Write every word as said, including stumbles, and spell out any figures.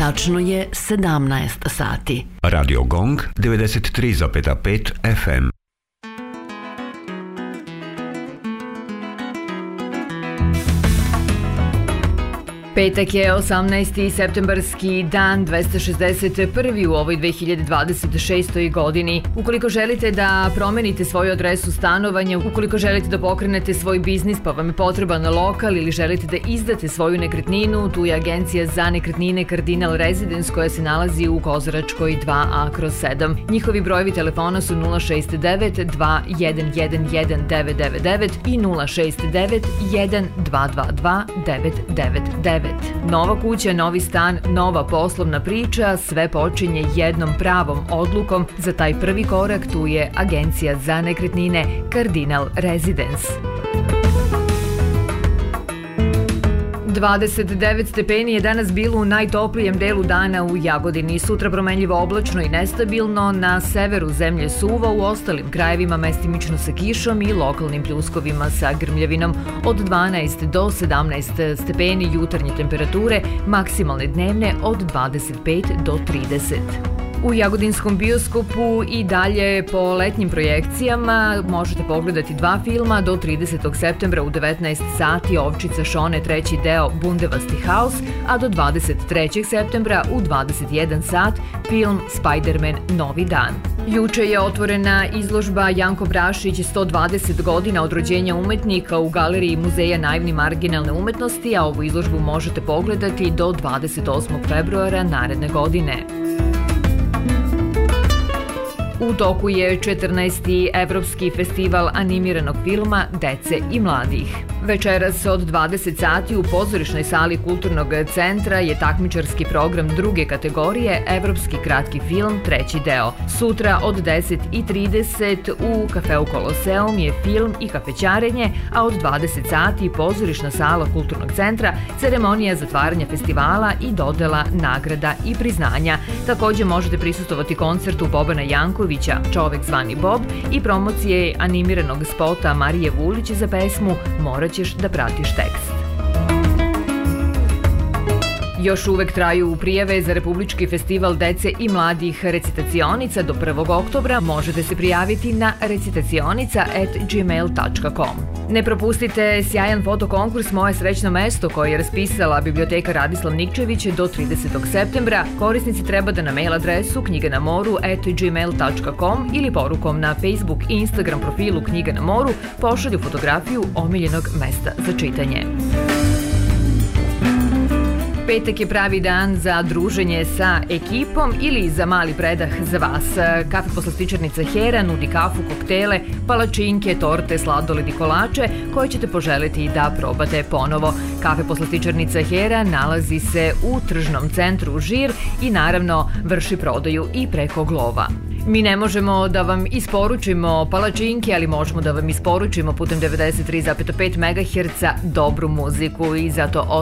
Tačno je sedamnaest sati. Radio Gong devedeset tri zarez pet F M. Petak je osamnaesti septembarski dan, dvesta šezdeset prvi u ovoj dve hiljade dvadeset šestoj godini. Ukoliko želite da promenite svoju adresu stanovanja, ukoliko želite da pokrenete svoj biznis pa vam je potreban lokal ili želite da izdate svoju nekretninu, tu je Agencija za nekretnine Cardinal Residence koja se nalazi u Kozaračkoj dva A kroz sedam. Njihovi brojevi telefona su nula šest devet dva jedan jedan jedan devet devet devet i nula šest devet jedan dva dva dva devet devet devet. Nova kuća, novi stan, nova poslovna priča, sve počinje jednom pravom odlukom. Za taj prvi korak tu je Agencija za nekretnine Cardinal Residence. dvadeset devet stepeni je danas bilo u najtoplijem delu dana u Jagodini. Sutra promenljivo oblačno i nestabilno, na severu zemlje suvo, u ostalim krajevima mestimično sa kišom i lokalnim pljuskovima sa grmljavinom. Od dvanaest do sedamnaest stepeni jutarnje temperature, maksimalne dnevne od dvadeset pet do trideset. U Jagodinskom bioskopu i dalje po letnjim projekcijama možete pogledati dva filma do tridesetog septembra u devetnaest sati Ovčica Šone treći deo Bundevasti haus, a do dvadeset trećeg septembra u dvadeset jedan sat film Spider-Man Novi dan. Juče je otvorena izložba Janko Brašić sto dvadeset godina od rođenja umetnika u Galeriji Muzeja naivne marginalne umetnosti, a ovu izložbu možete pogledati do dvadeset osmog februara naredne godine. U toku je četrnaesti Evropski festival animiranog filma Dece i mladih. Večeras od dvadeset sati u pozorišnoj sali Kulturnog centra je takmičarski program druge kategorije Evropski kratki film treći deo. Sutra od deset i trideset u kafeu Koloseum je film i kafećarenje, a od dvadeset sati pozorišna sala Kulturnog centra ceremonija zatvaranja festivala i dodela nagrada i priznanja. Takođe možete prisustvovati koncertu Bobana Jankovića, Čovek zvani Bob, i promocije animiranog spota Marije Vulić za pesmu Morat ćeš da pratiš tekst. Još uvek traju prijave za Republički festival dece i mladih recitacionika do prvog oktobra. Možete se prijaviti na recitacionika at gmail tačka com. Ne propustite sjajan fotokonkurs Moje srećno mesto koje je raspisala biblioteka Radislav Nikčević do tridesetog septembra. Korisnici treba da na mail adresu knjiga na moru at gmail tačka com ili porukom na Facebook i Instagram profilu Knjiga na moru pošalju fotografiju omiljenog mesta za čitanje. Petak je pravi dan za druženje sa ekipom ili za mali predah za vas. Kafe poslastičarnica Hera nudi kafu, koktele, palačinke, torte, sladoled i kolače koje ćete poželiti da probate ponovo. Kafe poslastičarnica Hera nalazi se u tržnom centru Žir i naravno vrši prodaju i preko Glova. Mi ne možemo da vam isporučimo palačinke, ali možemo da vam isporučimo putem devedeset tri zarez pet megaherca dobru muziku i zato